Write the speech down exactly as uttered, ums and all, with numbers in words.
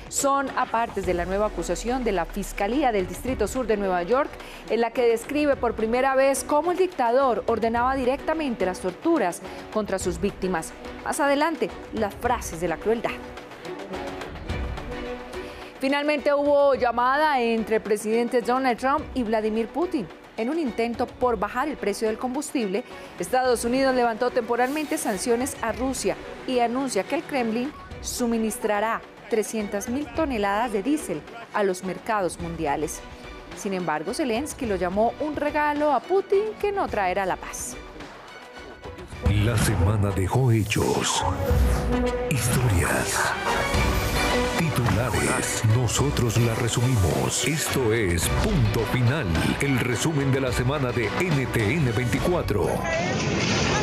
son apartes de la nueva acusación de la Fiscalía del Distrito Sur de Nueva York, en la que describe por primera vez cómo el dictador ordenaba directamente las torturas contra sus víctimas. Más adelante, las frases de la crueldad. Finalmente hubo llamada entre el presidente Donald Trump y Vladimir Putin. En un intento por bajar el precio del combustible, Estados Unidos levantó temporalmente sanciones a Rusia y anuncia que el Kremlin suministrará trescientas mil toneladas de diésel a los mercados mundiales. Sin embargo, Zelensky lo llamó un regalo a Putin que no traerá la paz. La semana dejó hechos, historias, titulares. Nosotros la resumimos. Esto es Punto Final, el resumen de la semana de N T N veinticuatro.